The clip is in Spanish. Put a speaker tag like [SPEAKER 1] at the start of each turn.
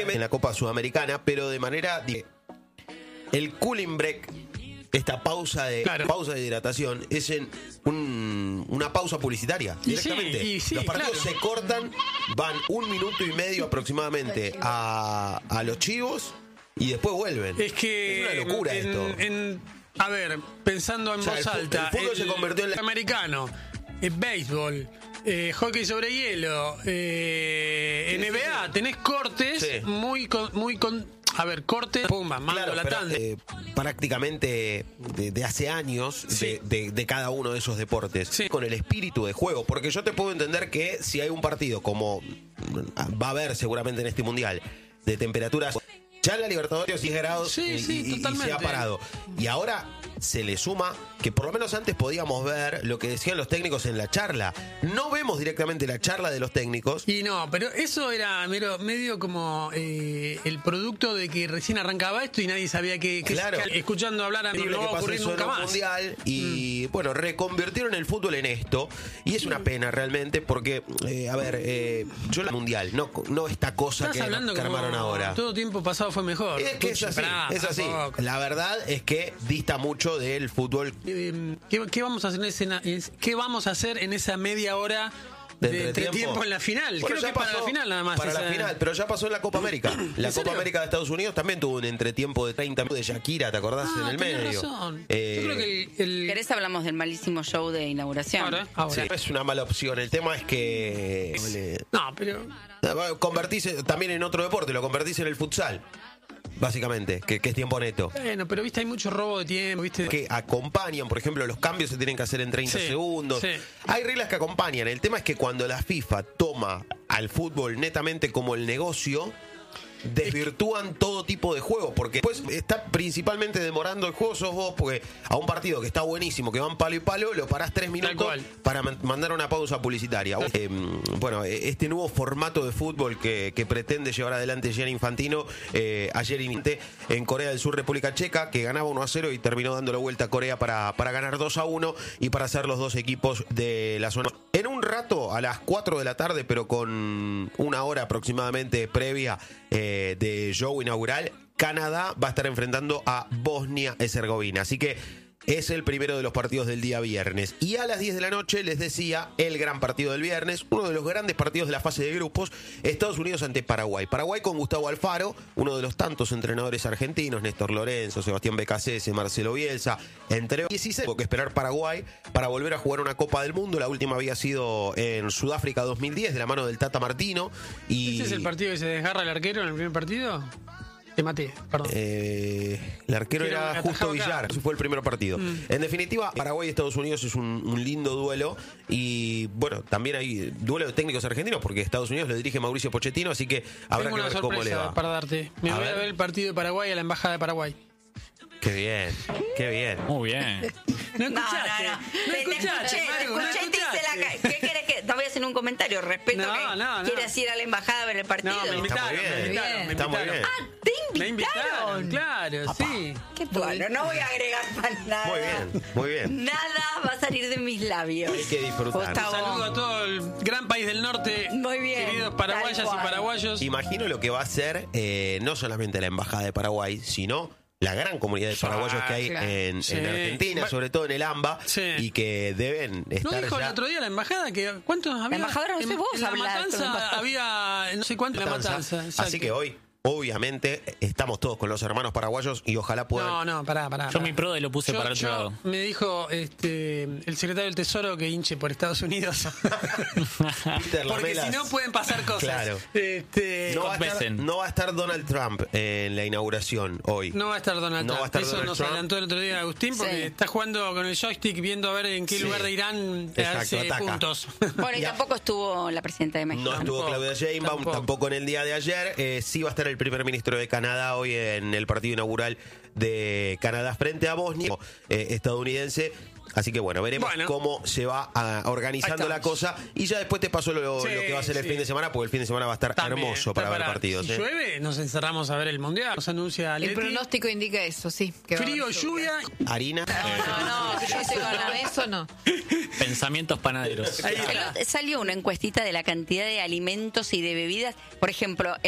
[SPEAKER 1] probablemente en la Copa Sudamericana, pero de manera... El cooling break, esta pausa de hidratación, es en una pausa publicitaria directamente. Los partidos se cortan, van 1 minuto y medio aproximadamente a los chivos y después vuelven.
[SPEAKER 2] Es que
[SPEAKER 1] es una locura esto.
[SPEAKER 2] A ver, pensando en voz alta,
[SPEAKER 1] el fútbol se convirtió en
[SPEAKER 2] americano, béisbol, hockey sobre hielo, NBA, tenés cortes muy a ver, corte, pumba, mando la tanda.
[SPEAKER 1] Prácticamente de hace años de cada uno de esos deportes, con el espíritu de juego, porque yo te puedo entender que si hay un partido como va a haber seguramente en este mundial de temperaturas, ya en la Libertadores 10 grados y se ha parado. Y ahora se le suma que por lo menos antes podíamos ver lo que decían los técnicos en la charla. No vemos directamente la charla de los técnicos.
[SPEAKER 2] Y no, pero eso era medio como el producto de que recién arrancaba esto y nadie sabía que escuchando hablar no va a ocurrir nunca más.
[SPEAKER 1] Mundial y bueno, reconvirtieron el fútbol en esto y es una pena realmente porque, yo la mundial, no esta cosa que armaron ahora.
[SPEAKER 2] Todo tiempo pasado fue mejor.
[SPEAKER 1] Es que es así. La verdad es que dista mucho del fútbol.
[SPEAKER 2] ¿Qué vamos a hacer en esa media hora de entretiempo en la final?
[SPEAKER 1] Bueno, creo que para la final nada más. Para la final, pero ya pasó en la Copa América. La Copa América de Estados Unidos también tuvo un entretiempo de 30 minutos de Shakira, ¿te acordás? En el medio.
[SPEAKER 2] Razón. Yo creo que
[SPEAKER 3] ¿Querés hablamos del malísimo show de inauguración?
[SPEAKER 2] Ahora.
[SPEAKER 1] Sí, es una mala opción. El tema es que...
[SPEAKER 2] No, pero...
[SPEAKER 1] Convertís también en otro deporte, lo convertís en el futsal. Básicamente, que es tiempo neto.
[SPEAKER 2] Bueno, pero viste, hay mucho robo de tiempo, viste.
[SPEAKER 1] Que acompañan, por ejemplo, los cambios se tienen que hacer en 30 segundos. Sí. Hay reglas que acompañan. El tema es que cuando la FIFA toma al fútbol netamente como el negocio, desvirtúan todo tipo de juego, porque después está principalmente demorando el juego, sos vos, porque a un partido que está buenísimo, que van palo y palo, lo parás 3 minutos para mandar una pausa publicitaria. Bueno, este nuevo formato de fútbol que pretende llevar adelante Gianni Infantino, ayer en Corea del Sur, República Checa, que ganaba 1-0 y terminó dando la vuelta a Corea para ganar 2-1 y para ser los dos equipos de la zona. En un rato, a las 4 de la tarde, pero con una hora aproximadamente previa de show inaugural, Canadá va a estar enfrentando a Bosnia-Herzegovina. Así que es el primero de los partidos del día viernes. Y a las 10 de la noche, les decía, el gran partido del viernes, uno de los grandes partidos de la fase de grupos, Estados Unidos ante Paraguay. Paraguay con Gustavo Alfaro, uno de los tantos entrenadores argentinos, Néstor Lorenzo, Sebastián Becasese, Marcelo Bielsa, entre 16. Tuvo que esperar Paraguay para volver a jugar una Copa del Mundo. La última había sido en Sudáfrica 2010, de la mano del Tata Martino.
[SPEAKER 2] ¿Este es el partido que se desgarra el arquero en el primer partido? Te maté, perdón.
[SPEAKER 1] El arquero era Justo Villar, ese fue el primer partido. En definitiva, Paraguay y Estados Unidos es un lindo duelo. Y bueno, también hay duelo de técnicos argentinos, porque Estados Unidos lo dirige Mauricio Pochettino, así que habrá que ver cómo le va.
[SPEAKER 2] Para darte. Me voy a ver el partido de Paraguay a la Embajada de Paraguay.
[SPEAKER 1] Qué bien, qué bien.
[SPEAKER 4] Muy bien.
[SPEAKER 2] No escuchaste. No escuchaste.
[SPEAKER 3] Te escuché. ¿Qué querés que.? No voy a hacer un comentario. Respeto que quieras ir a la embajada a ver el partido.
[SPEAKER 2] No, me invitaron.
[SPEAKER 1] Está muy bien.
[SPEAKER 3] Ah, te invitaron.
[SPEAKER 2] Claro, sí.
[SPEAKER 3] Qué bueno, no voy a agregar más nada.
[SPEAKER 1] Muy bien, muy bien.
[SPEAKER 3] Nada va a salir de mis labios.
[SPEAKER 1] Hay que disfrutar.
[SPEAKER 2] Un saludo a todo el gran país del norte.
[SPEAKER 3] Muy bien.
[SPEAKER 2] Queridos paraguayas y paraguayos.
[SPEAKER 1] Imagino lo que va a ser no solamente la embajada de Paraguay, sino la gran comunidad de paraguayos que hay en Argentina, sobre todo en el AMBA, y que deben estar.
[SPEAKER 2] ¿No dijo el otro día la embajada que cuántos había?
[SPEAKER 3] La embajadora no sé vos,
[SPEAKER 2] en la Matanza había no sé cuántos en la Matanza.
[SPEAKER 1] Así que hoy, obviamente, estamos todos con los hermanos paraguanos y ojalá puedan.
[SPEAKER 2] No, pará.
[SPEAKER 4] Yo mi PRODE lo puse para el otro lado.
[SPEAKER 2] Me dijo el secretario del Tesoro que hinche por Estados Unidos. Porque si no pueden pasar cosas.
[SPEAKER 1] Claro. No va a estar Donald Trump en la inauguración hoy.
[SPEAKER 2] No va a estar Donald Trump. Eso nos adelantó el otro día Agustín, porque está jugando con el joystick viendo a ver en qué lugar de Irán hace puntos.
[SPEAKER 3] Bueno, y tampoco estuvo la presidenta de México.
[SPEAKER 1] No estuvo Claudia Sheinbaum, tampoco en el día de ayer. Sí va a estar el primer ministro de Canadá hoy en el partido inaugural de Canadá frente a Bosnia, estadounidense. Así que bueno, veremos cómo se va organizando la cosa. Y ya después te paso lo que va a ser el fin de semana, porque el fin de semana va a estar hermoso para ver partidos.
[SPEAKER 2] Si llueve, nos encerramos a ver el Mundial. Nos anuncia Leti.
[SPEAKER 5] El pronóstico indica eso, sí.
[SPEAKER 2] Frío, lluvia.
[SPEAKER 1] Harina.
[SPEAKER 5] No, yo estoy con eso no.
[SPEAKER 4] Pensamientos panaderos.
[SPEAKER 3] Salió una encuestita de la cantidad de alimentos y de bebidas. Por ejemplo,